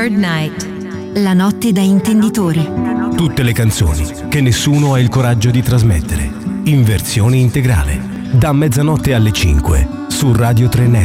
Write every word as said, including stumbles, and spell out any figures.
Third Night. La notte da intenditori. Tutte le canzoni che nessuno ha il coraggio di trasmettere, in versione integrale, da mezzanotte alle cinque su Radio tre Network.